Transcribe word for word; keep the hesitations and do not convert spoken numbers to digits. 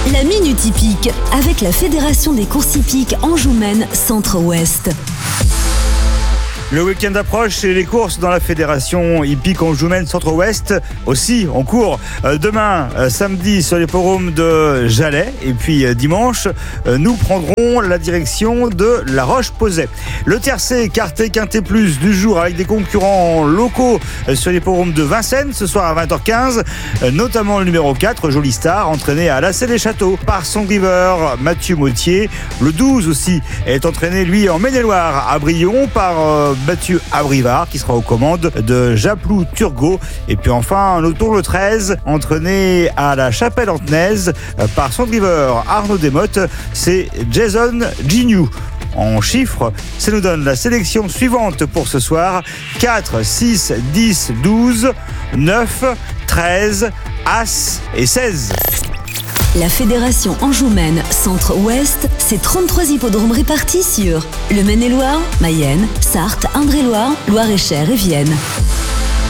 La Minute Hippique avec la Fédération des courses hippiques Anjou-Maine Centre-Ouest. Le week-end approche et les courses dans la Fédération hippique Anjou-Maine Centre-Ouest aussi en cours. Euh, demain, euh, samedi, sur les forums de Jalais. Et puis euh, dimanche, euh, nous prendrons la direction de La Roche-Posay. Le tiercé, quarté, quinté plus du jour avec des concurrents locaux euh, sur les forums de Vincennes ce soir à vingt heures quinze. Euh, notamment le numéro quatre, Jolie Star, entraîné à Lassay-les-Châteaux par son driver Mathieu Mautier. Le douze aussi est entraîné, lui, en Maine-et-Loire à Brion par... Euh, Mathieu Abrivard qui sera aux commandes de Japlou Turgot. Et puis enfin le tour le treize, entraîné à la Chapelle-Antenaise par son driver Arnaud Desmottes, c'est Jason Gignoux. En chiffres, ça nous donne la sélection suivante pour ce soir: quatre, six, dix, douze, neuf, treize, As et seize. La Fédération Anjou-Maine Centre-Ouest, c'est trente-trois hippodromes répartis sur le Maine-et-Loire, Mayenne, Sarthe, Indre-et-Loire, Loire-et-Cher et Vienne.